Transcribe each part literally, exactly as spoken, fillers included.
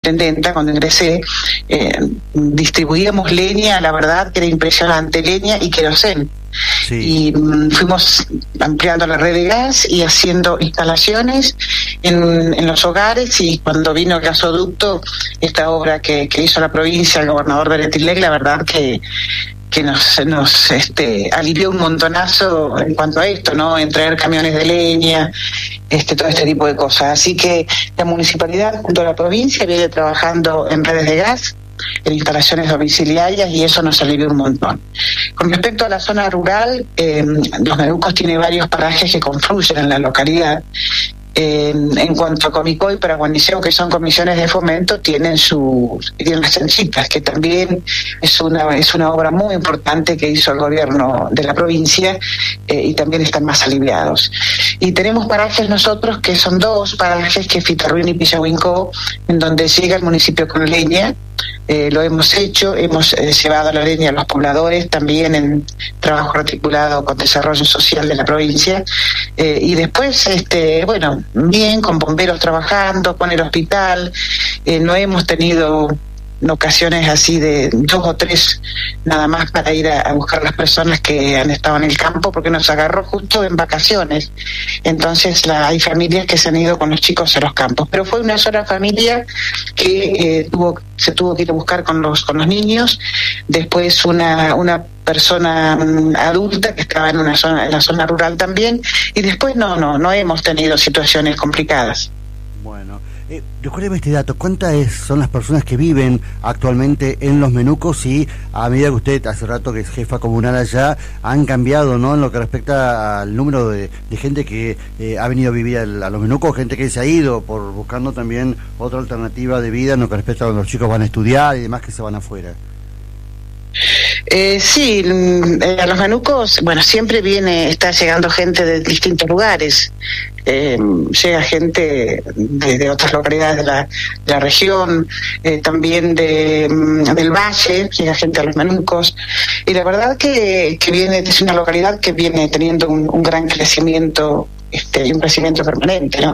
intendenta, cuando ingresé, eh, distribuíamos leña, la verdad que era impresionante, leña y querosén. Sí. Y um, fuimos ampliando la red de gas y haciendo instalaciones en, en los hogares, y cuando vino el gasoducto, esta obra que, que hizo la provincia, el gobernador Beretilnec, la verdad que que nos, nos este, alivió un montonazo en cuanto a esto, ¿no? En traer camiones de leña, este, todo este tipo de cosas. Así que la municipalidad junto a la provincia viene trabajando en redes de gas, en instalaciones domiciliarias, y eso nos alivió un montón. Con respecto a la zona rural, eh, Los Menucos tiene varios parajes que confluyen en la localidad. Eh, en cuanto a Comicoy para Guaniceo, que son comisiones de fomento, tienen sus tienen las chanchitas, que también es una es una obra muy importante que hizo el gobierno de la provincia, eh, y también están más aliviados. Y tenemos parajes nosotros que son dos parajes, que es Fitarruin y Pillahuincó, en donde llega el municipio con leña. Eh, lo hemos hecho, hemos eh, llevado la leña a los pobladores, también en trabajo articulado con desarrollo social de la provincia, eh, y después, este, bueno, bien, con bomberos trabajando, con el hospital, eh, no hemos tenido ocasiones así de dos o tres nada más para ir a, a buscar las personas que han estado en el campo, porque nos agarró justo en vacaciones. Entonces la, hay familias que se han ido con los chicos a los campos, pero fue una sola familia que eh, tuvo se tuvo que ir a buscar con los con los niños. Después una una persona um, adulta que estaba en una zona en la zona rural también, y después no no no hemos tenido situaciones complicadas. Bueno, Eh, recuérdeme este dato, ¿cuántas es, son las personas que viven actualmente en Los Menucos? Y a medida que usted, hace rato que es jefa comunal allá, han cambiado, ¿no?, en lo que respecta al número de, de gente que eh, ha venido a vivir a, a Los Menucos, gente que se ha ido por buscando también otra alternativa de vida en lo que respecta a cuando los chicos van a estudiar y demás, que se van afuera. Eh, sí, eh, a Los Menucos, bueno, siempre viene, está llegando gente de distintos lugares. Eh, llega gente de, de otras localidades de la, de la región, eh, también de, del Valle, llega gente a Los Menucos, y la verdad que, que viene, es una localidad que viene teniendo un, un gran crecimiento, este, y un crecimiento permanente, ¿no?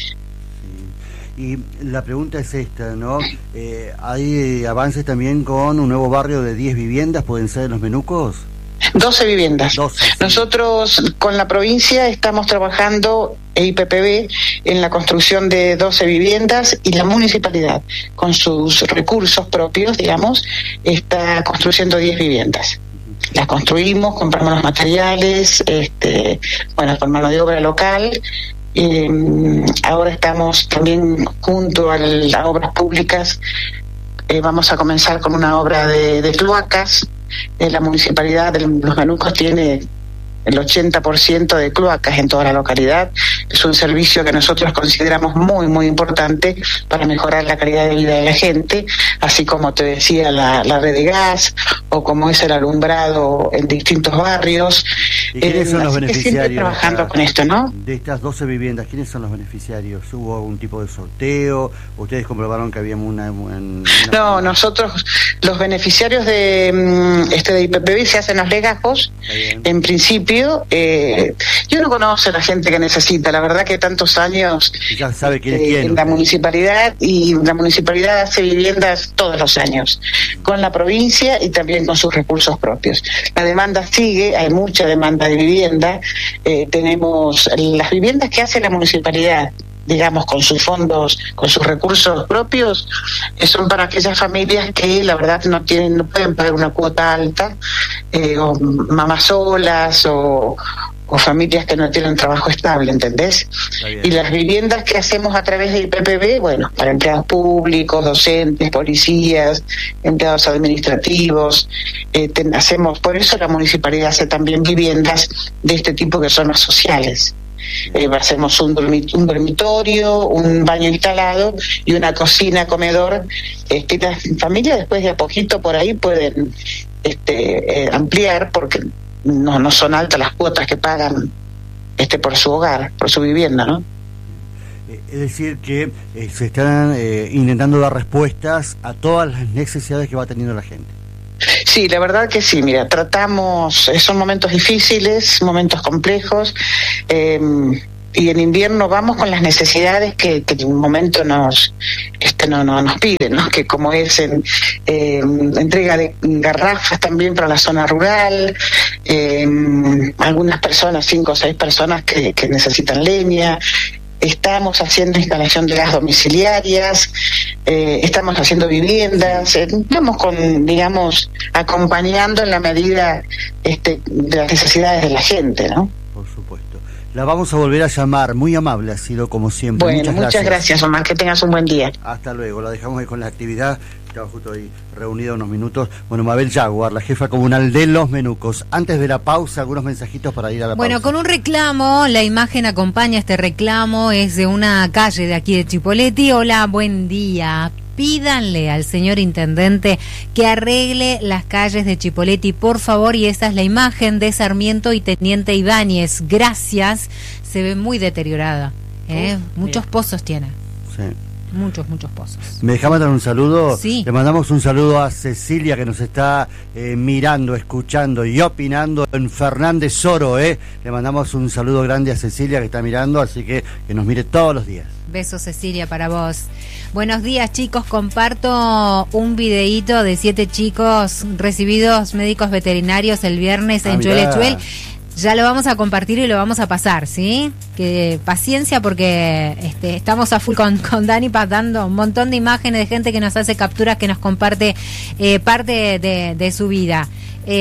Y la pregunta es esta, ¿no? Eh, ¿hay avances también con un nuevo barrio de diez viviendas, pueden ser en Los Menucos? doce viviendas. doce, sí. Nosotros con la provincia estamos trabajando, e I P P B, en la construcción de doce viviendas, y la municipalidad, con sus recursos propios, digamos, está construyendo diez viviendas. Las construimos, compramos los materiales, este, bueno, con mano de obra local. Eh, ahora estamos también junto a las obras públicas, eh, vamos a comenzar con una obra de, de cloacas. Eh, la municipalidad de Los Menucos tiene el ochenta por ciento de cloacas en toda la localidad. Es un servicio que nosotros consideramos muy, muy importante para mejorar la calidad de vida de la gente, así como te decía, la, la red de gas, o como es el alumbrado en distintos barrios. ¿Y quiénes eh, son los beneficiarios trabajando con esto, ¿no? De estas doce viviendas? ¿Quiénes son los beneficiarios? ¿Hubo algún tipo de sorteo? ¿Ustedes comprobaron que había una...? una, una no, una... nosotros, los beneficiarios de este de I P P B se hacen los legajos, en principio. Eh, yo no conozco a la gente que necesita, la verdad que tantos años ya sabe quién es eh, quién, en la municipalidad, y la municipalidad hace viviendas todos los años, con la provincia y también con sus recursos propios. La demanda sigue, hay mucha demanda de vivienda, eh, tenemos las viviendas que hace la municipalidad, digamos, con sus fondos, con sus recursos propios, eh, son para aquellas familias que la verdad no tienen, no pueden pagar una cuota alta, eh, o mamás solas, o, o familias que no tienen trabajo estable, ¿entendés? Y las viviendas que hacemos a través del I P P B, bueno, para empleados públicos, docentes, policías, empleados administrativos, eh, ten, hacemos, por eso la municipalidad hace también viviendas de este tipo que son más sociales. Eh, hacemos un, dormit- un dormitorio, un baño instalado y una cocina, comedor. Este, las familias después de a poquito por ahí pueden este, eh, ampliar, porque no, no son altas las cuotas que pagan este por su hogar, por su vivienda, ¿no? Es decir, que eh, se están eh, intentando dar respuestas a todas las necesidades que va teniendo la gente. Sí, la verdad que sí, mira, tratamos, son momentos difíciles, momentos complejos, eh, y en invierno vamos con las necesidades que, que en un momento nos este no, no nos piden, ¿no? Que como es en, eh, entrega de garrafas también para la zona rural, eh, algunas personas, cinco o seis personas que, que necesitan leña. Estamos haciendo instalación de gas domiciliarias, eh, estamos haciendo viviendas, eh, vamos con, digamos, acompañando en la medida este, de las necesidades de la gente, ¿no? Por supuesto. La vamos a volver a llamar, muy amable ha sido como siempre. Bueno, muchas, muchas gracias, gracias Omar, que tengas un buen día. Hasta luego, la dejamos ahí con la actividad. Estaba justo ahí reunida unos minutos. Bueno, Mabel Jaguar, la jefa comunal de Los Menucos. Antes de la pausa, algunos mensajitos para ir a la bueno, pausa. Bueno, con un reclamo, la imagen acompaña este reclamo, es de una calle de aquí de Chipoleti. Hola, buen día. Pídanle al señor intendente que arregle las calles de Chipoleti, por favor, y esa es la imagen de Sarmiento y Teniente Ibáñez. Gracias, se ve muy deteriorada, ¿eh? Uh, Muchos mira. pozos tiene. Sí. Muchos, muchos pozos. ¿Me deja mandar un saludo? Sí. Le mandamos un saludo a Cecilia, que nos está eh, mirando, escuchando y opinando en Fernández Oro, ¿eh? Le mandamos un saludo grande a Cecilia, que está mirando, así que que nos mire todos los días. Besos, Cecilia, para vos. Buenos días, chicos. Comparto un videíto de siete chicos recibidos médicos veterinarios el viernes ah, en Chuelechuel. Ya lo vamos a compartir y lo vamos a pasar, ¿sí? Que paciencia, porque este, estamos a full con, con Dani pasando un montón de imágenes de gente que nos hace capturas, que nos comparte eh, parte de, de su vida.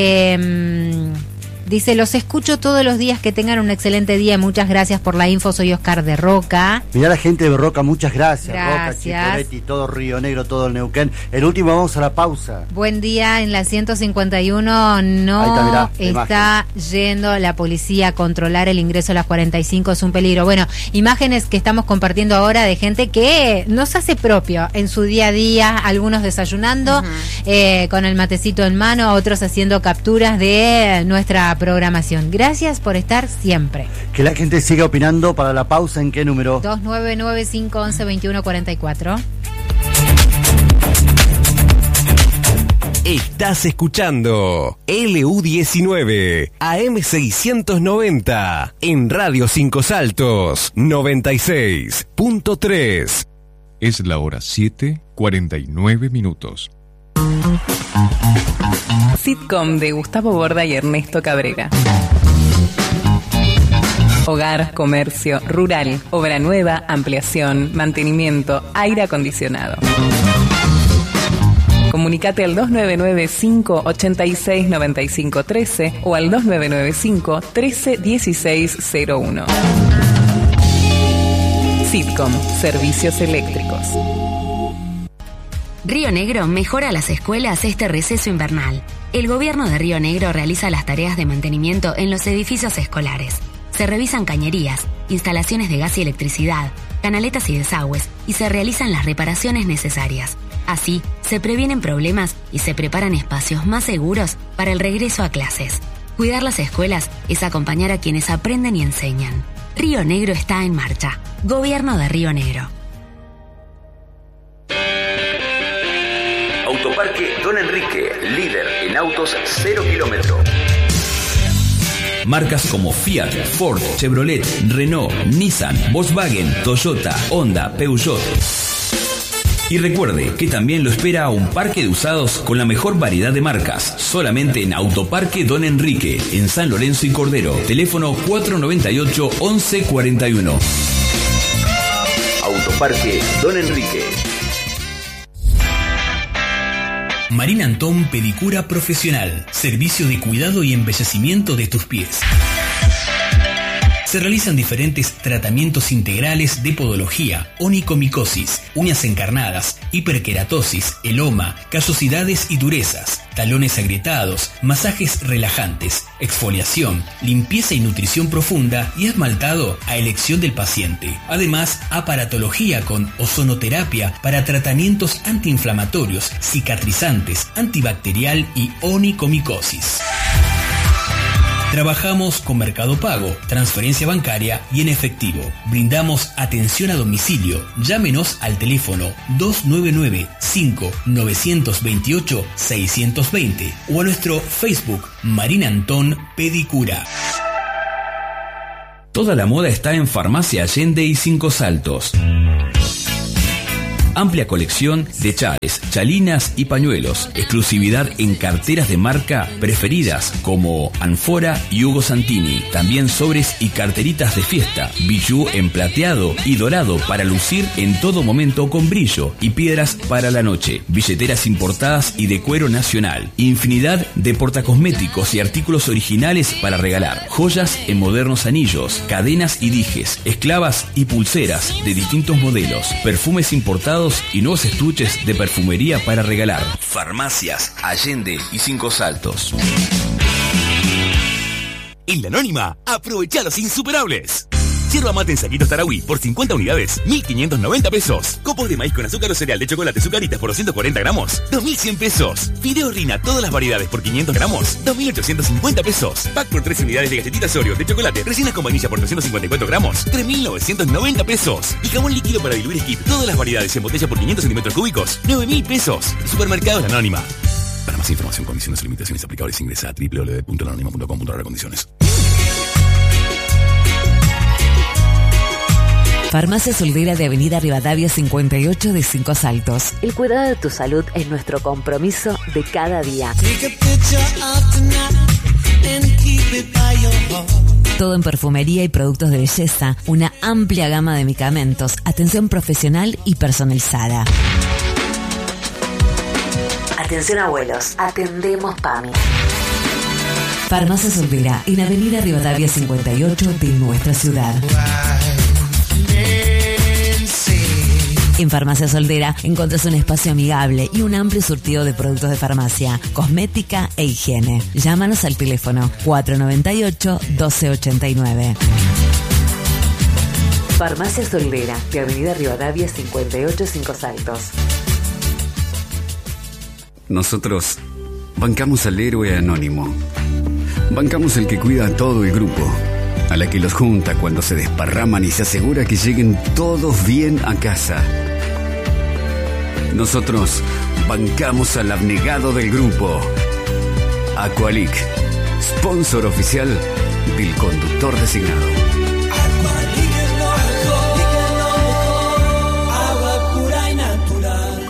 Eh, Dice, los escucho todos los días, que tengan un excelente día. Muchas gracias por la info, soy Oscar de Roca. Mirá la gente de Roca, muchas gracias. Gracias. Roca, Chipoleti, todo Río Negro, todo el Neuquén. El último, vamos a la pausa. Buen día, en la ciento cincuenta y uno no está, mirá, está yendo la policía a controlar el ingreso a las cuarenta y cinco, es un peligro. Bueno, imágenes que estamos compartiendo ahora de gente que nos hace propio en su día a día, algunos desayunando, uh-huh. eh, con el matecito en mano, otros haciendo capturas de nuestra programación. Gracias por estar siempre. Que la gente siga opinando. Para la pausa, ¿en qué número? dos nueve nueve cinco once veintiuno cuarenta y cuatro. Estás escuchando L U diecinueve A M seiscientos noventa en Radio Cinco Saltos noventa y seis punto tres. Es la hora siete, cuarenta y nueve minutos. Sitcom de Gustavo Borda y Ernesto Cabrera. Hogar, comercio, rural, obra nueva, ampliación, mantenimiento, aire acondicionado. Comunicate al dos nueve nueve cinco ocho seis nueve cinco uno tres o al dos nueve nueve cinco uno tres uno seis cero uno. Sitcom, servicios eléctricos. Río Negro mejora las escuelas este receso invernal. El gobierno de Río Negro realiza las tareas de mantenimiento en los edificios escolares. Se revisan cañerías, instalaciones de gas y electricidad, canaletas y desagües, y se realizan las reparaciones necesarias. Así, se previenen problemas y se preparan espacios más seguros para el regreso a clases. Cuidar las escuelas es acompañar a quienes aprenden y enseñan. Río Negro está en marcha. Gobierno de Río Negro. Autoparque Don Enrique, líder en autos cero kilómetro. Marcas como Fiat, Ford, Chevrolet, Renault, Nissan, Volkswagen, Toyota, Honda, Peugeot. Y recuerde que también lo espera un parque de usados con la mejor variedad de marcas, solamente en Autoparque Don Enrique, en San Lorenzo y Cordero. Teléfono cuatro noventa y ocho once cuarenta y uno. Autoparque Don Enrique. Marina Antón Pedicura Profesional. Servicio de cuidado y embellecimiento de tus pies. Se realizan diferentes tratamientos integrales de podología, onicomicosis, uñas encarnadas, hiperkeratosis, eloma, callosidades y durezas, talones agrietados, masajes relajantes, exfoliación, limpieza y nutrición profunda y esmaltado a elección del paciente. Además, aparatología con ozonoterapia para tratamientos antiinflamatorios, cicatrizantes, antibacterial y onicomicosis. Trabajamos con Mercado Pago, transferencia bancaria y en efectivo. Brindamos atención a domicilio. Llámenos al teléfono dos nueve nueve cinco nueve dos ocho seis dos cero o a nuestro Facebook Marina Antón Pedicura. Toda la moda está en Farmacia Allende y Cinco Saltos. Amplia colección de chales, chalinas y pañuelos. Exclusividad en carteras de marca preferidas como Anfora y Hugo Santini. También sobres y carteritas de fiesta. Bijú en plateado y dorado para lucir en todo momento con brillo. Y piedras para la noche. Billeteras importadas y de cuero nacional. Infinidad de portacosméticos y artículos originales para regalar. Joyas en modernos anillos, cadenas y dijes. Esclavas y pulseras de distintos modelos. Perfumes importados y nuevos estuches de perfumería para regalar. Farmacias Allende y Cinco Saltos. En La Anónima, aprovecha los insuperables. Yerba mate en saquitos Tarahui por cincuenta unidades, mil quinientos noventa pesos. Copos de maíz con azúcar o cereal de chocolate Zucaritas por doscientos cuarenta gramos, dos mil cien pesos. Fideo Rina, todas las variedades por quinientos gramos, dos mil ochocientos cincuenta pesos. Pack por tres unidades de galletitas Oreo de chocolate resinas con vainilla por trescientos cincuenta y cuatro gramos, tres mil novecientos noventa pesos. Y jabón líquido para diluir Skip, todas las variedades en botella por quinientos centímetros cúbicos, nueve mil pesos. Supermercados La Anónima. Para más información, condiciones y limitaciones aplicables, ingresa a doble u doble u doble u punto la anónima punto com punto a r condiciones. Farmacia Soldera de Avenida Rivadavia cincuenta y ocho de Cinco Saltos. El cuidado de tu salud es nuestro compromiso de cada día. Todo en perfumería y productos de belleza, una amplia gama de medicamentos, atención profesional y personalizada. Atención abuelos, atendemos PAMI. Farmacia Soldera en Avenida Rivadavia cincuenta y ocho de nuestra ciudad. En Farmacia Soldera encontrás un espacio amigable y un amplio surtido de productos de farmacia, cosmética e higiene. Llámanos al teléfono cuatro nueve ocho, doce ochenta y nueve. Farmacia Soldera de Avenida Rivadavia cincuenta y ocho, Cinco Saltos. Nosotros bancamos al héroe anónimo. Bancamos el que cuida a todo el grupo, a la que los junta cuando se desparraman y se asegura que lleguen todos bien a casa. Nosotros bancamos al abnegado del grupo. Aqualic, sponsor oficial del conductor designado. Agua pura y natural.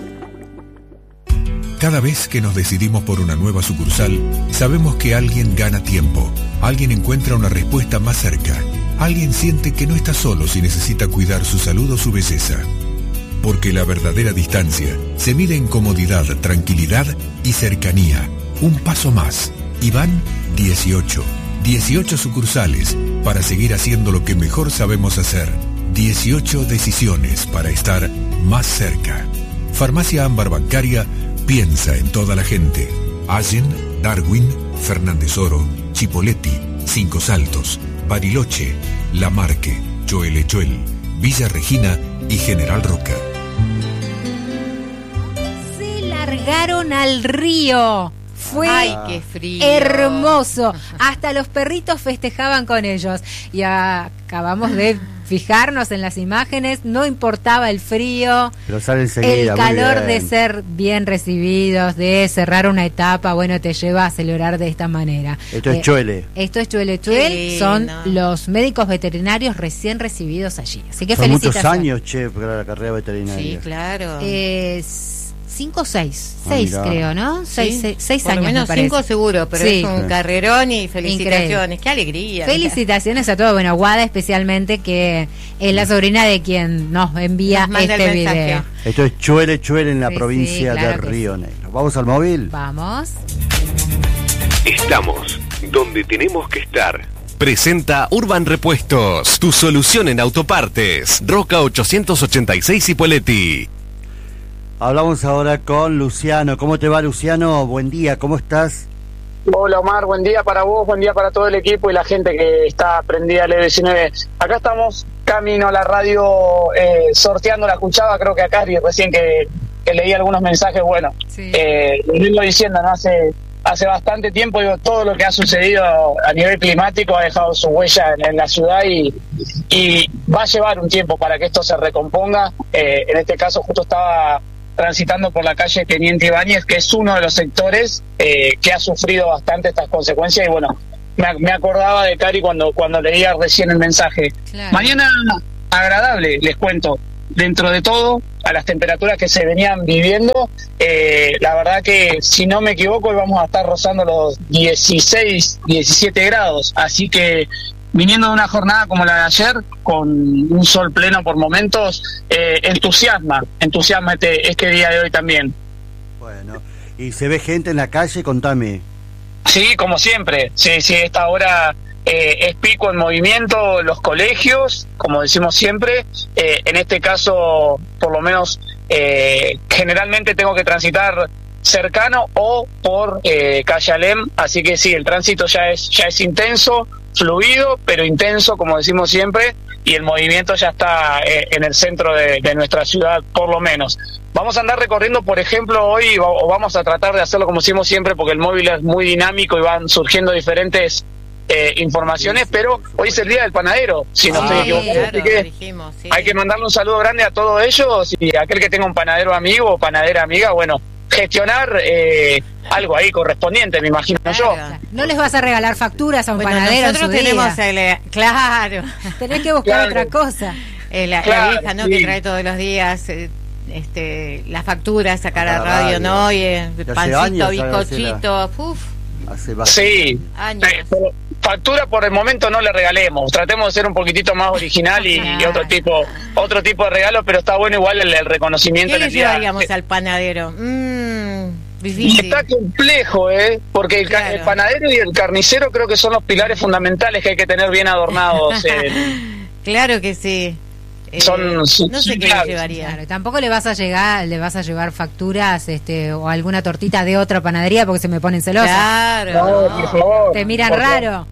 Cada vez que nos decidimos por una nueva sucursal, sabemos que alguien gana tiempo, alguien encuentra una respuesta más cerca, alguien siente que no está solo si necesita cuidar su salud o su belleza. Porque la verdadera distancia se mide en comodidad, tranquilidad y cercanía. Un paso más. Y van dieciocho. dieciocho sucursales para seguir haciendo lo que mejor sabemos hacer. dieciocho decisiones para estar más cerca. Farmacia Ámbar Bancaria piensa en toda la gente. Allen, Darwin, Fernández Oro, Chipoleti, Cinco Saltos, Bariloche, Lamarque, Choelechuel, Villa Regina y General Roca. Se largaron al río. Fue Ay, qué frío. hermoso. Hasta los perritos festejaban con ellos. Y acabamos de fijarnos en las imágenes. No importaba el frío, pero sale enseguida, el calor muy de bien. ser bien recibidos, de cerrar una etapa. Bueno, te lleva a celebrar de esta manera. Esto Eh, es Chuele. Esto es Chuele Chuel. Qué Son lindo. los médicos veterinarios recién recibidos allí. Así que Son muchos felicitaciones. años, che, para la carrera veterinaria. Sí, claro. Eh, cinco o seis. Ah, Seis, mirá. creo, ¿no? Seis, Sí, seis, seis por lo años, menos me parece. cinco seguro, pero Sí. es un Sí. carrerón y felicitaciones. Increíble. Qué alegría. Felicitaciones a todos. Bueno, Guada especialmente, que es la sobrina de quien nos envía Nos manda este el mensaje. video. Esto es Chuele Chuele en la Sí, provincia sí, claro de que Río Negro. Vamos al móvil. Vamos. Estamos donde tenemos que estar. Presenta Urban Repuestos, tu solución en autopartes. Roca ochocientos ochenta y seis Cipolletti. Hablamos ahora con Luciano. ¿Cómo te va, Luciano? Buen día, ¿cómo estás? Hola Omar, buen día para vos, buen día para todo el equipo y la gente que está prendida al E diecinueve. Acá estamos, camino a la radio, eh, sorteando la cuchaba, creo que a Cari, recién que, que leí algunos mensajes, bueno, Sí. eh, les vengo diciendo, ¿no? Hace, hace bastante tiempo, digo, todo lo que ha sucedido a nivel climático ha dejado su huella en, en la ciudad y, y va a llevar un tiempo para que esto se recomponga. Eh, en este caso justo estaba transitando por la calle Teniente Ibáñez, que es uno de los sectores eh, que ha sufrido bastante estas consecuencias y bueno, me, me acordaba de Cari cuando, cuando leía recién el mensaje. Claro. Mañana agradable, les cuento. Dentro de todo, a las temperaturas que se venían viviendo, eh, la verdad que, si no me equivoco, hoy vamos a estar rozando los dieciséis, diecisiete grados. Así que, viniendo de una jornada como la de ayer, con un sol pleno por momentos, eh, entusiasma, entusiasma este, este día de hoy también. Bueno, ¿y se ve gente en la calle? Contame. Sí, como siempre. Sí, sí, esta hora eh, es pico en movimiento, los colegios, como decimos siempre. Eh, en este caso, por lo menos, eh, generalmente tengo que transitar cercano o por eh, calle Alem, así que sí, el tránsito ya es ya es intenso, fluido, pero intenso, como decimos siempre, y el movimiento ya está eh, en el centro de, de nuestra ciudad, por lo menos. Vamos a andar recorriendo, por ejemplo, hoy, o vamos a tratar de hacerlo como decimos siempre, porque el móvil es muy dinámico y van surgiendo diferentes eh, informaciones, pero hoy es el Día del Panadero, si no estoy equivocado, claro, así que dijimos, sí. Hay que mandarle un saludo grande a todos ellos, y a aquel que tenga un panadero amigo o panadera amiga, bueno, gestionar eh, algo ahí correspondiente, me imagino claro. yo. No les vas a regalar facturas a un bueno, panadero nosotros en su tenemos día. El, claro. Tenés que buscar claro. otra cosa. Eh, la, claro, la vieja, ¿no? Sí. Que trae todos los días eh, este, las facturas, sacar a radio, radio, ¿no? Y eh, pancito, años, bizcochito, uff. Hace sí, años. Eh, pero factura por el momento no le regalemos, tratemos de ser un poquitito más original y, y otro tipo otro tipo de regalo, pero está bueno igual el, el reconocimiento. ¿Qué le llevaríamos al panadero? Mmm, difícil. Está complejo, ¿eh? Porque el, claro. el panadero y el carnicero creo que son los pilares fundamentales que hay que tener bien adornados. Eh. Claro que sí. Son, eh, no sé qué le llevaría. Claro, tampoco le vas a llegar, le vas a llevar facturas, este, o alguna tortita de otra panadería porque se me ponen celosas. Claro, no, por favor, te miran por raro.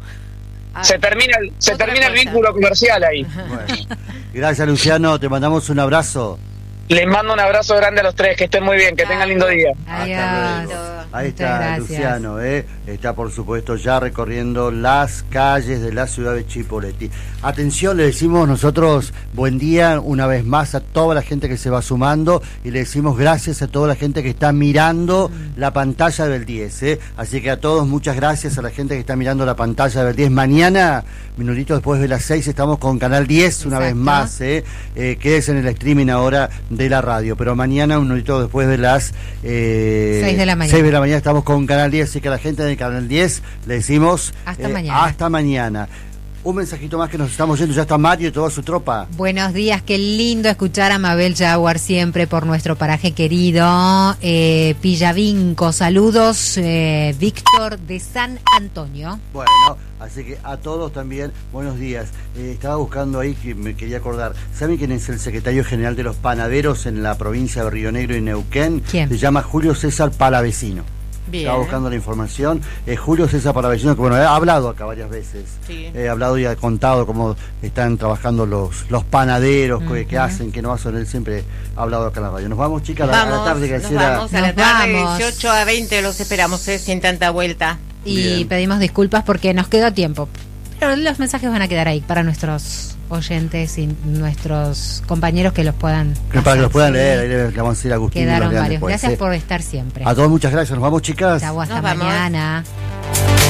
Se termina, el, se termina el vínculo comercial ahí. Bueno, gracias, Luciano, te mandamos un abrazo. Les mando un abrazo grande a los tres, que estén muy bien, que tengan lindo día. Adiós. Ahí está Luciano, ¿eh? Está por supuesto ya recorriendo las calles de la ciudad de Chipoleti. Atención, le decimos nosotros buen día una vez más a toda la gente que se va sumando y le decimos gracias a toda la gente que está mirando mm. la pantalla del diez, ¿eh? Así que a todos muchas gracias a la gente que está mirando la pantalla del diez. Mañana, minutitos después de las seis, estamos con Canal diez una Exacto. vez más, ¿eh? Eh, quédese en el streaming ahora de la radio, pero mañana, un minutito después de las eh, seis de la mañana. seis de la mañana estamos con Canal diez, así que a la gente del Canal diez le decimos hasta eh, mañana. Hasta mañana. Un mensajito más que nos estamos yendo, ya está Mario y toda su tropa. Buenos días, qué lindo escuchar a Mabel Jaguar siempre por nuestro paraje querido. Eh, Pillavinco, saludos, eh, Víctor de San Antonio. Bueno, así que a todos también, buenos días. Eh, estaba buscando ahí, que me quería acordar. ¿Saben quién es el secretario general de los panaderos en la provincia de Río Negro y Neuquén? ¿Quién? Se llama Julio César Palavecino. Bien. Estaba buscando la información. Eh, Julio César Palavecino, que bueno, ha hablado acá varias veces. Sí. He eh, hablado y ha contado cómo están trabajando los los panaderos, uh-huh. que, que hacen, que no hacen. Él siempre ha hablado acá en la radio. Nos vamos, chicas, a, vamos, a la tarde. Que nos era... vamos a la tarde, dieciocho a veinte los esperamos, eh, sin tanta vuelta. Y Bien. pedimos disculpas porque nos quedó tiempo. Pero los mensajes van a quedar ahí para nuestros oyentes y nuestros compañeros que los puedan que para que los puedan leer, ahí le vamos a decir a Agustín. Quedaron varios. Después, gracias ¿eh? por estar siempre. A todos muchas gracias. Nos vamos, chicas. Chau, hasta Nos mañana. Vamos.